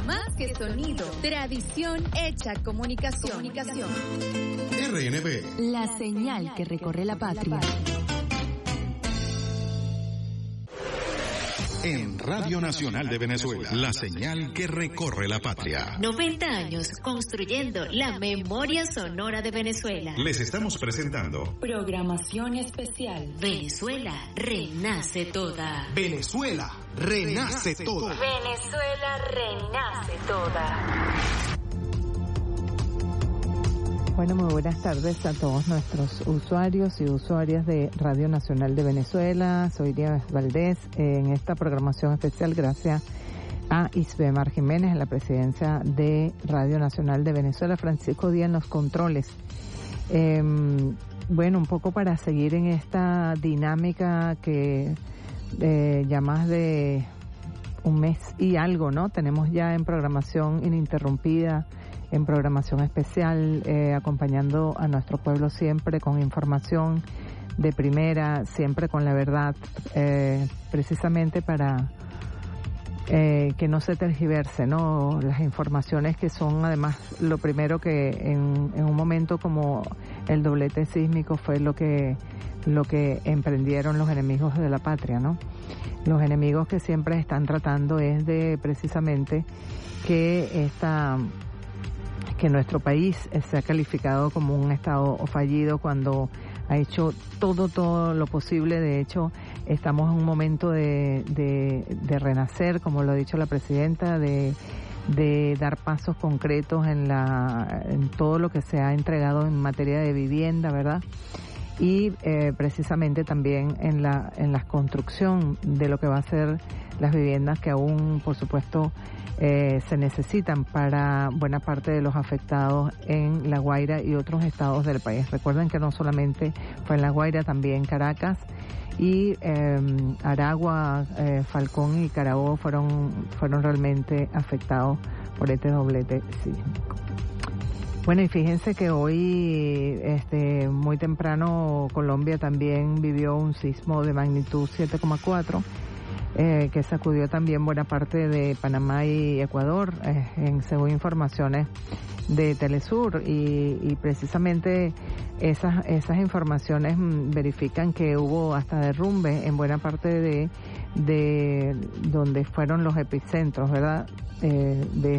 Más que sonido, tradición hecha comunicación. RNB. La señal que recorre la patria. En Radio Nacional de Venezuela, la señal que recorre la patria. 90 años construyendo la memoria sonora de Venezuela. Les estamos presentando Programación especial. Venezuela renace toda. Venezuela renace toda. Venezuela renace toda. Bueno, muy buenas tardes a todos nuestros usuarios y usuarias de Radio Nacional de Venezuela. Soy Díaz Valdés en esta programación especial gracias a Isbemar Jiménez en la presidencia de Radio Nacional de Venezuela, Francisco Díaz en los controles. Bueno, un poco para seguir en esta dinámica que ya más de un mes y algo, ¿no? Tenemos ya en programación ininterrumpida, en programación especial, acompañando a nuestro pueblo siempre con información de primera, siempre con la verdad, precisamente para que no se tergiverse, ¿no? Las informaciones que son además lo primero que en un momento como el doblete sísmico fue lo que emprendieron los enemigos de la patria, ¿no? Los enemigos que siempre están tratando es de precisamente que nuestro país sea calificado como un estado fallido cuando ha hecho todo lo posible. De hecho, estamos en un momento de renacer, como lo ha dicho la presidenta, de dar pasos concretos en todo lo que se ha entregado en materia de vivienda, ¿verdad? Y precisamente también en la construcción de lo que va a ser las viviendas que aún, por supuesto, se necesitan para buena parte de los afectados en La Guaira y otros estados del país. Recuerden que no solamente fue en La Guaira, también Caracas y Aragua, Falcón y Carabobo fueron realmente afectados por este doblete sísmico. Bueno, y fíjense que hoy, muy temprano, Colombia también vivió un sismo de magnitud 7,4, que sacudió también buena parte de Panamá y Ecuador, según informaciones de Telesur, y precisamente esas informaciones verifican que hubo hasta derrumbe en buena parte de donde fueron los epicentros, ¿verdad? De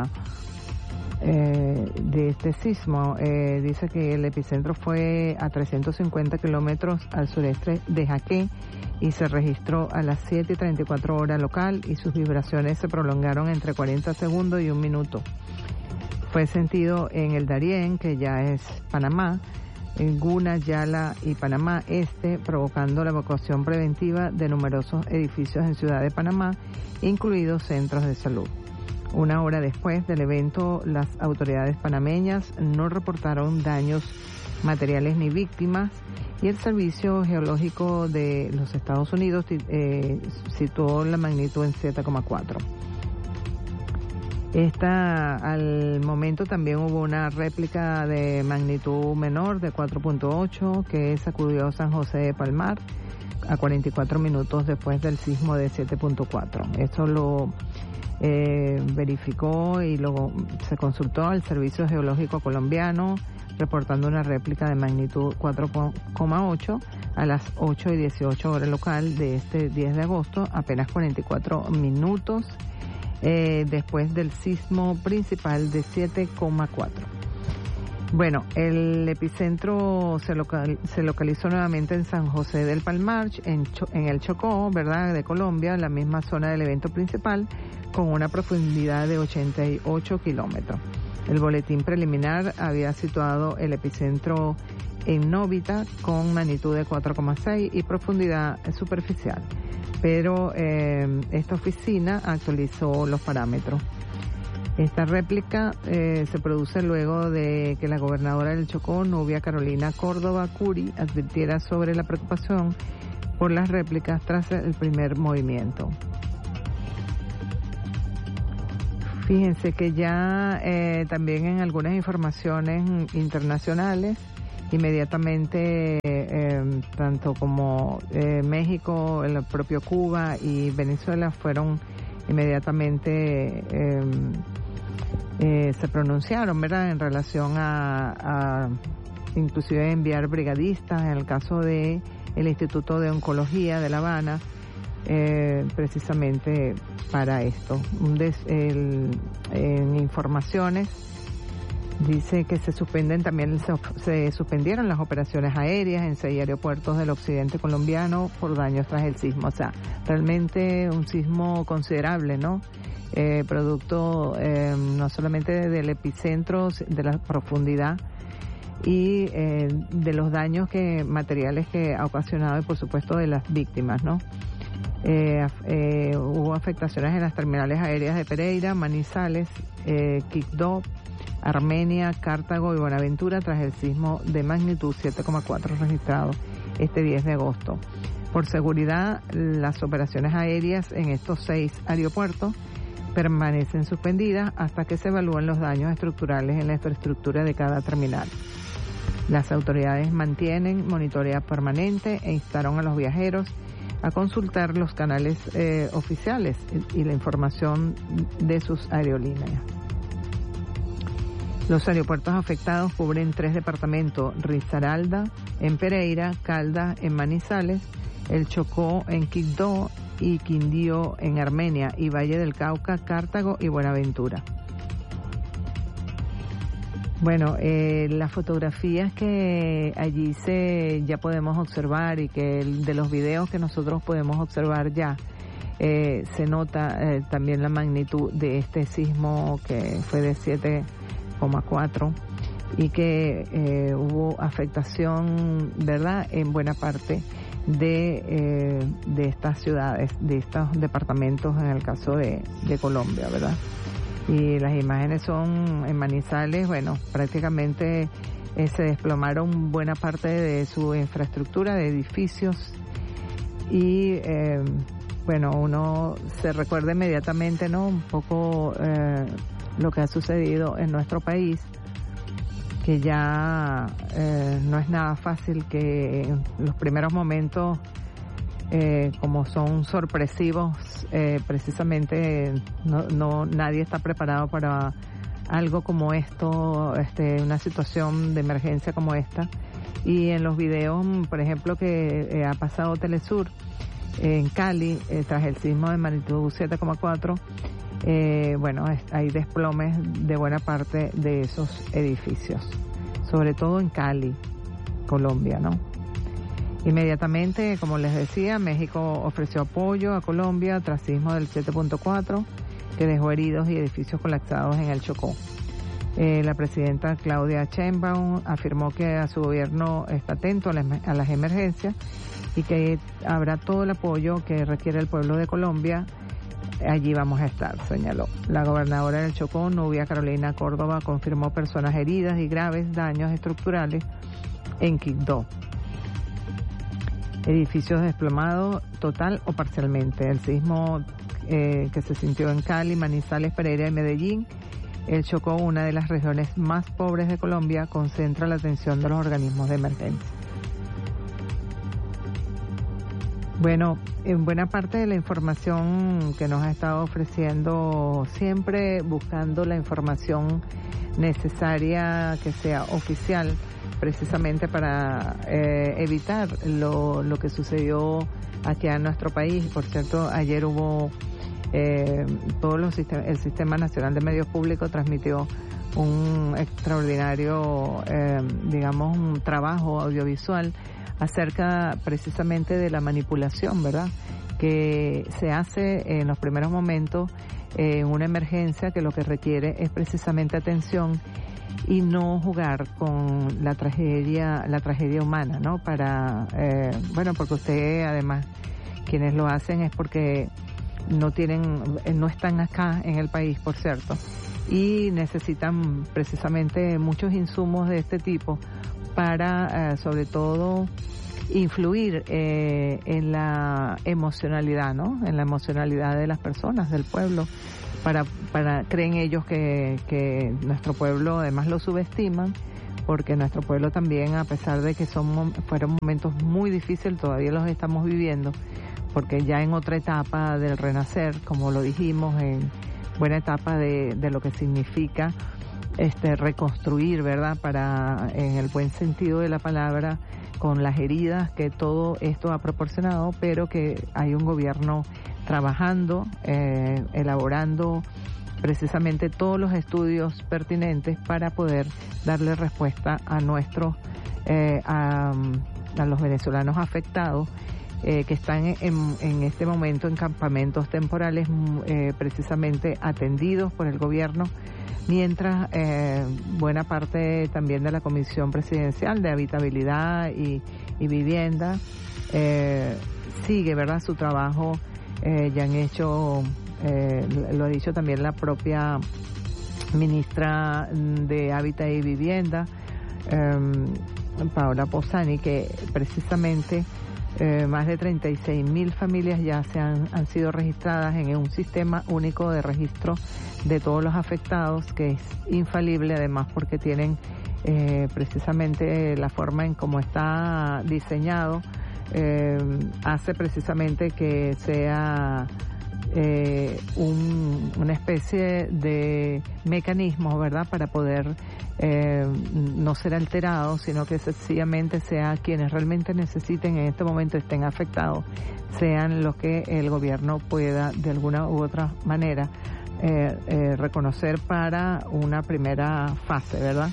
este sismo. Dice que el epicentro fue a 350 kilómetros al sureste de Jaqué y se registró a las 7:34 hora local y sus vibraciones se prolongaron entre 40 segundos y un minuto. Fue sentido en el Darién, que ya es Panamá, en Guna, Yala y Panamá Este, provocando la evacuación preventiva de numerosos edificios en Ciudad de Panamá, incluidos centros de salud. Una hora después del evento, las autoridades panameñas no reportaron daños materiales ni víctimas y el Servicio Geológico de los Estados Unidos situó la magnitud en 7,4. Al momento también hubo una réplica de magnitud menor de 4.8 que sacudió San José de Palmar a 44 minutos después del sismo de 7.4. Esto lo verificó y luego se consultó al Servicio Geológico Colombiano, reportando una réplica de magnitud 4,8 a las 8:18 hora local de este 10 de agosto, apenas 44 minutos después del sismo principal de 7,4. Bueno, el epicentro se localizó nuevamente en San José del Palmar, en el Chocó, ¿verdad?, de Colombia, la misma zona del evento principal, con una profundidad de 88 kilómetros. El boletín preliminar había situado el epicentro en Novita con magnitud de 4,6 y profundidad superficial, pero esta oficina actualizó los parámetros. Esta réplica se produce luego de que la gobernadora del Chocó, Nubia Carolina Córdoba Curi, advirtiera sobre la preocupación por las réplicas tras el primer movimiento. Fíjense que ya también en algunas informaciones internacionales, inmediatamente tanto como México, el propio Cuba y Venezuela fueron inmediatamente se pronunciaron, ¿verdad?, en relación a inclusive enviar brigadistas en el caso de el Instituto de Oncología de La Habana, precisamente para esto. En informaciones dice que se suspendieron las operaciones aéreas en 6 aeropuertos del occidente colombiano por daños tras el sismo. O sea, realmente un sismo considerable, ¿no? Producto no solamente del epicentro, de la profundidad y de los daños materiales que ha ocasionado y por supuesto de las víctimas, ¿no? Hubo afectaciones en las terminales aéreas de Pereira, Manizales, Quibdó, Armenia, Cartago y Buenaventura tras el sismo de magnitud 7,4 registrado este 10 de agosto. Por seguridad, las operaciones aéreas en estos 6 aeropuertos permanecen suspendidas hasta que se evalúen los daños estructurales en la infraestructura de cada terminal. Las autoridades mantienen monitoreo permanente e instaron a los viajeros a consultar los canales oficiales y la información de sus aerolíneas. Los aeropuertos afectados cubren 3 departamentos: Risaralda en Pereira, Caldas en Manizales, El Chocó en Quibdó y Quindío en Armenia, y Valle del Cauca, Cartago y Buenaventura. Bueno, las fotografías que allí ya podemos observar y que de los videos que nosotros podemos observar ya, se nota también la magnitud de este sismo que fue de 7,4 y que hubo afectación, ¿verdad?, en buena parte de estas ciudades, de estos departamentos en el caso de Colombia, ¿verdad? Y las imágenes son en Manizales, bueno, prácticamente se desplomaron buena parte de su infraestructura, de edificios, y bueno, uno se recuerda inmediatamente, ¿no?, un poco lo que ha sucedido en nuestro país, que ya no es nada fácil, que en los primeros momentos, como son sorpresivos, precisamente nadie está preparado para algo como esto, una situación de emergencia como esta. Y en los videos, por ejemplo, que ha pasado Telesur en Cali, tras el sismo de magnitud 7,4, bueno, hay desplomes de buena parte de esos edificios, sobre todo en Cali, Colombia, ¿no? Inmediatamente, como les decía, México ofreció apoyo a Colombia tras sismo del 7.4 que dejó heridos y edificios colapsados en el Chocó. La presidenta Claudia Sheinbaum afirmó que a su gobierno está atento a las emergencias y que habrá todo el apoyo que requiere el pueblo de Colombia. Allí vamos a estar, señaló. La gobernadora del Chocó, Nubia Carolina Córdoba, confirmó personas heridas y graves daños estructurales en Quibdó. Edificios desplomados total o parcialmente. El sismo que se sintió en Cali, Manizales, Pereira y Medellín, el Chocó, una de las regiones más pobres de Colombia, concentra la atención de los organismos de emergencia. Bueno, en buena parte de la información que nos ha estado ofreciendo, siempre buscando la información necesaria que sea oficial, precisamente para evitar lo que sucedió aquí en nuestro país. Por cierto, ayer hubo el Sistema Nacional de Medios Públicos transmitió un extraordinario, digamos, un trabajo audiovisual acerca precisamente de la manipulación, ¿verdad?, que se hace en los primeros momentos en una emergencia, que lo que requiere es precisamente atención y no jugar con la tragedia humana, ¿no? Bueno, porque usted, además, quienes lo hacen es porque no están acá en el país, por cierto, y necesitan precisamente muchos insumos de este tipo para, sobre todo, influir en la emocionalidad, ¿no?, en la emocionalidad de las personas, del pueblo. Creen ellos que nuestro pueblo además lo subestiman, porque nuestro pueblo también, a pesar de que fueron momentos muy difíciles, todavía los estamos viviendo, porque ya en otra etapa del renacer, como lo dijimos, en buena etapa de lo que significa reconstruir, ¿verdad? En el buen sentido de la palabra, con las heridas que todo esto ha proporcionado, pero que hay un gobierno trabajando, elaborando precisamente todos los estudios pertinentes para poder darle respuesta a a los venezolanos afectados que están en este momento en campamentos temporales precisamente atendidos por el gobierno, mientras buena parte también de la Comisión Presidencial de Habitabilidad y Vivienda sigue, ¿verdad?, su trabajo. Ya han hecho, lo ha dicho también la propia ministra de Hábitat y Vivienda, Paola Posani, que precisamente más de 36.000 familias ya han sido registradas en un sistema único de registro de todos los afectados, que es infalible, además porque tienen precisamente la forma en cómo está diseñado, hace precisamente que sea una especie de mecanismo, ¿verdad?, para poder no ser alterados, sino que sencillamente sea quienes realmente necesiten en este momento, estén afectados, sean los que el gobierno pueda de alguna u otra manera reconocer para una primera fase, ¿verdad?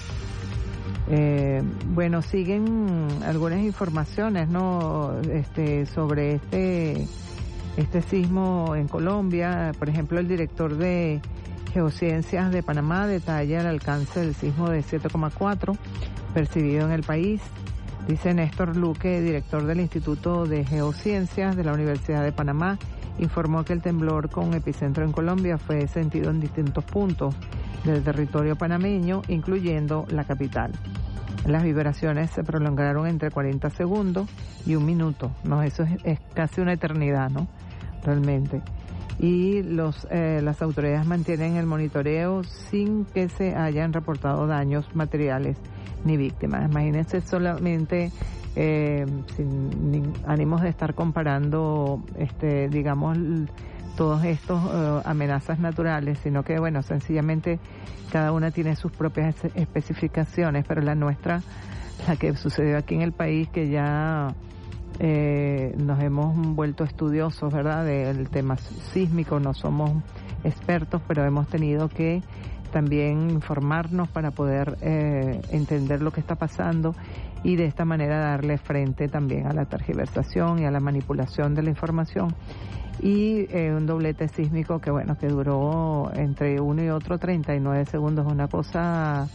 Bueno, siguen algunas informaciones, ¿no?, sobre este sismo en Colombia. Por ejemplo, el director de Geociencias de Panamá detalla el alcance del sismo de 7,4 percibido en el país. Dice Néstor Luque, director del Instituto de Geociencias de la Universidad de Panamá, informó que el temblor con epicentro en Colombia fue sentido en distintos puntos del territorio panameño, incluyendo la capital. Las vibraciones se prolongaron entre 40 segundos y 1 minuto. No, eso es casi una eternidad, ¿no?, realmente. Y las autoridades mantienen el monitoreo sin que se hayan reportado daños materiales ni víctimas. Imagínense, solamente sin ánimos de estar comparando, digamos, todos estos amenazas naturales, sino que, bueno, sencillamente cada una tiene sus propias especificaciones, pero la nuestra, la que sucedió aquí en el país, que ya nos hemos vuelto estudiosos, ¿verdad?, del tema sísmico, no somos expertos, pero hemos tenido que también informarnos para poder entender lo que está pasando y de esta manera darle frente también a la tergiversación y a la manipulación de la información. Y un doblete sísmico que, bueno, que duró entre uno y otro 39 segundos, una cosa,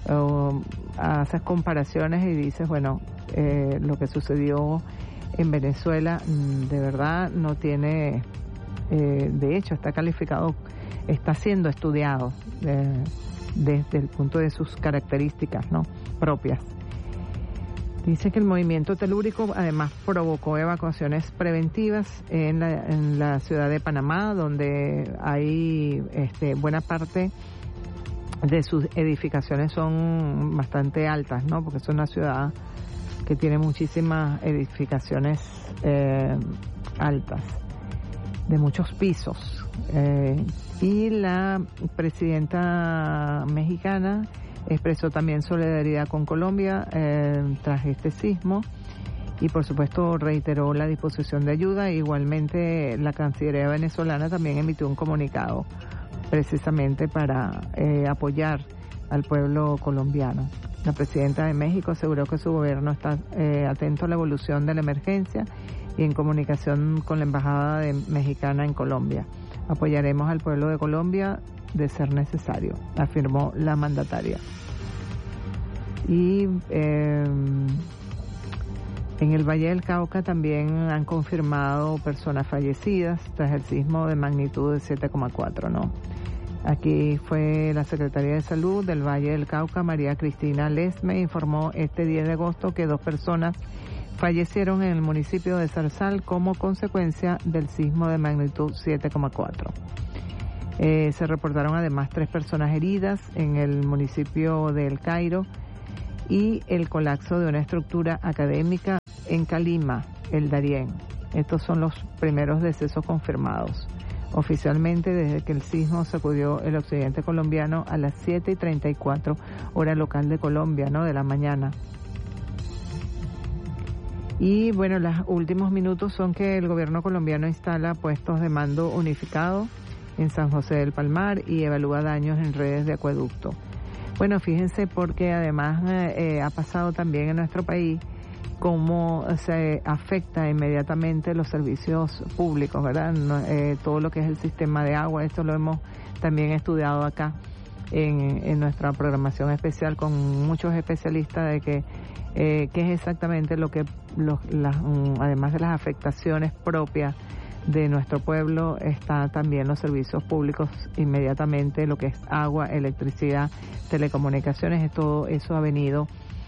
haces comparaciones y dices, bueno, lo que sucedió en Venezuela de verdad no tiene, de hecho está calificado, está siendo estudiado desde el punto de sus características, ¿no?, propias. Dice que el movimiento telúrico además provocó evacuaciones preventivas en la ciudad de Panamá, donde hay buena parte de sus edificaciones son bastante altas, ¿no?, porque es una ciudad que tiene muchísimas edificaciones altas, de muchos pisos. Y la presidenta mexicana expresó también solidaridad con Colombia tras este sismo y, por supuesto, reiteró la disposición de ayuda. Igualmente, la Cancillería venezolana también emitió un comunicado precisamente para apoyar al pueblo colombiano. La presidenta de México aseguró que su gobierno está atento a la evolución de la emergencia y en comunicación con la Embajada Mexicana en Colombia. Apoyaremos al pueblo de Colombia de ser necesario, afirmó la mandataria. Y en el Valle del Cauca también han confirmado personas fallecidas tras el sismo de magnitud de 7,4, ¿no? Aquí fue la Secretaría de Salud del Valle del Cauca, María Cristina Lesme, informó este 10 de agosto que 2 personas fallecieron en el municipio de Zarzal como consecuencia del sismo de magnitud 7,4. Se reportaron además 3 personas heridas en el municipio de El Cairo y el colapso de una estructura académica en Calima, el Darién. Estos son los primeros decesos confirmados. Oficialmente, desde que el sismo sacudió el occidente colombiano a las 7:34 hora local de Colombia, ¿no?, de la mañana. Y bueno, los últimos minutos son que el gobierno colombiano instala puestos de mando unificado en San José del Palmar y evalúa daños en redes de acueducto. Bueno, fíjense, porque además ha pasado también en nuestro país cómo se afecta inmediatamente los servicios públicos, ¿verdad? Todo lo que es el sistema de agua, esto lo hemos también estudiado acá en nuestra programación especial con muchos especialistas de qué es exactamente lo que, además de las afectaciones propias de nuestro pueblo, está también los servicios públicos inmediatamente, lo que es agua, electricidad, telecomunicaciones, todo eso ha venido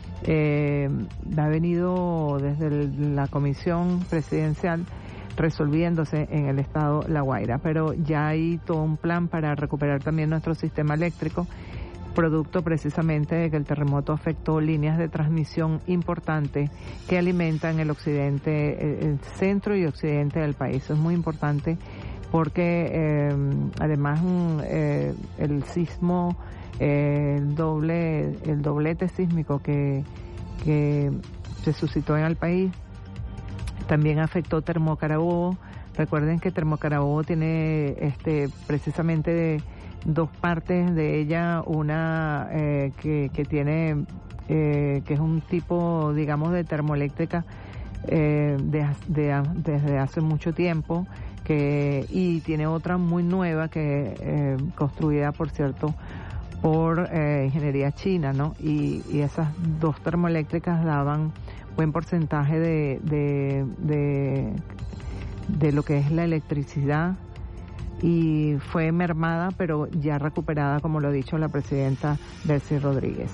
desde la comisión presidencial resolviéndose en el estado La Guaira, pero ya hay todo un plan para recuperar también nuestro sistema eléctrico, producto precisamente de que el terremoto afectó líneas de transmisión importantes que alimentan el occidente, el centro y occidente del país. Eso es muy importante porque además el sismo, el doblete sísmico que se suscitó en el país también afectó Termocarabobo. Recuerden que Termocarabobo tiene precisamente dos partes de ella, una que tiene que es un tipo, digamos, de termoeléctrica desde hace mucho tiempo, y tiene otra muy nueva que construida, por cierto, por ingeniería china, ¿no? Y esas dos termoeléctricas daban buen porcentaje de lo que es la electricidad, y fue mermada, pero ya recuperada, como lo ha dicho la presidenta Delcy Rodríguez.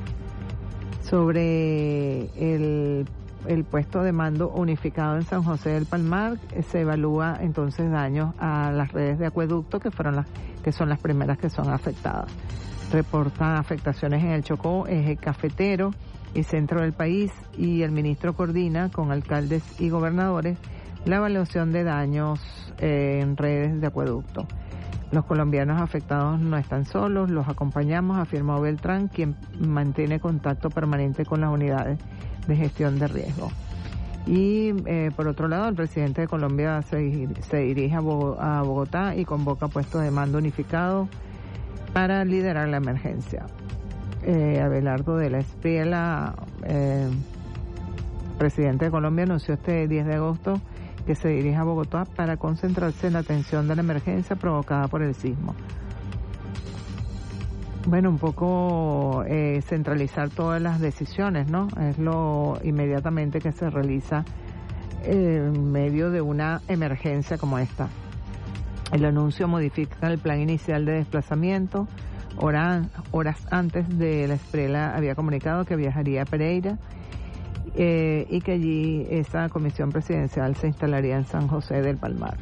Sobre el puesto de mando unificado en San José del Palmar, se evalúa entonces daños a las redes de acueducto, que son las primeras que son afectadas. Reportan afectaciones en el Chocó, eje cafetero y centro del país, y el ministro coordina con alcaldes y gobernadores la evaluación de daños en redes de acueducto. Los colombianos afectados no están solos, los acompañamos, afirmó Beltrán, quien mantiene contacto permanente con las unidades de gestión de riesgo. Y por otro lado, el presidente de Colombia se dirige a Bogotá y convoca puestos de mando unificado para liderar la emergencia. Abelardo de la Espriella, presidente de Colombia, anunció este 10 de agosto que se dirige a Bogotá para concentrarse en la atención de la emergencia provocada por el sismo. Bueno, un poco centralizar todas las decisiones, ¿no? Es lo inmediatamente que se realiza en medio de una emergencia como esta. El anuncio modifica el plan inicial de desplazamiento. Horas antes de la Espriella había comunicado que viajaría a Pereira, y que allí esa comisión presidencial se instalaría en San José del Palmar.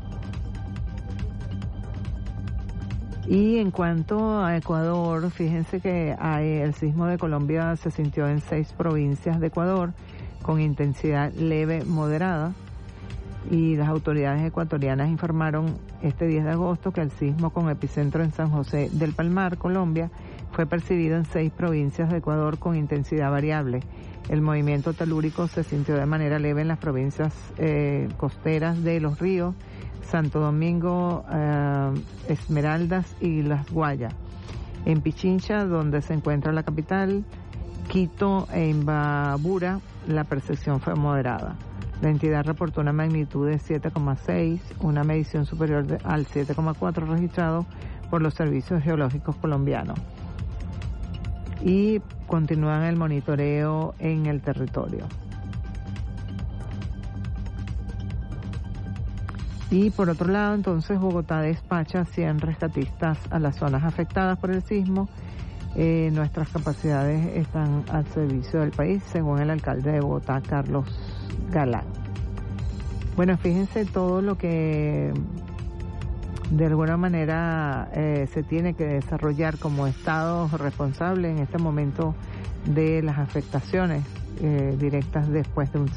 Y en cuanto a Ecuador, fíjense que el sismo de Colombia se sintió en 6 provincias de Ecuador con intensidad leve moderada, y las autoridades ecuatorianas informaron este 10 de agosto que el sismo con epicentro en San José del Palmar, Colombia, fue percibido en 6 provincias de Ecuador con intensidad variable. El movimiento telúrico se sintió de manera leve en las provincias costeras de Los Ríos, Santo Domingo, Esmeraldas y Las Guayas. En Pichincha, donde se encuentra la capital, Quito e Imbabura, la percepción fue moderada. La entidad reportó una magnitud de 7,6, una medición superior al 7,4 registrado por los servicios geológicos colombianos. Y continúan el monitoreo en el territorio. Y por otro lado, entonces, Bogotá despacha 100 rescatistas a las zonas afectadas por el sismo. Nuestras capacidades están al servicio del país, según el alcalde de Bogotá, Carlos Galán. Bueno, fíjense todo lo que de alguna manera se tiene que desarrollar como Estado responsable en este momento de las afectaciones directas después de un